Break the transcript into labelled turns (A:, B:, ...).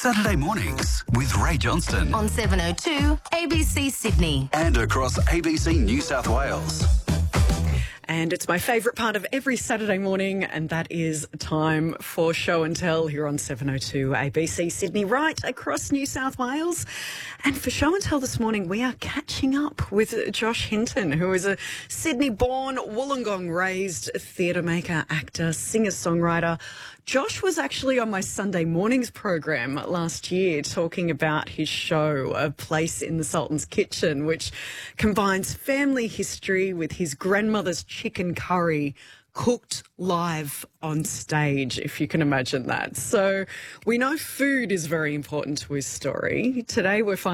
A: Saturday mornings with Ray Johnston.
B: On 702 ABC Sydney.
A: And across ABC New South Wales.
C: And it's my favourite part of every Saturday morning, and that is time for Show and Tell here on 702 ABC Sydney, right across New South Wales. And for Show and Tell this morning, we are catching up with Josh Hinton, who is a Sydney-born, Wollongong-raised theatre maker, actor, singer-songwriter. Josh was actually on my Sunday mornings program last year talking about his show, A Place in the Sultan's Kitchen, which combines family history with his grandmother's chicken curry cooked live on stage, if you can imagine that. So we know food is very important to his story. Today we're finding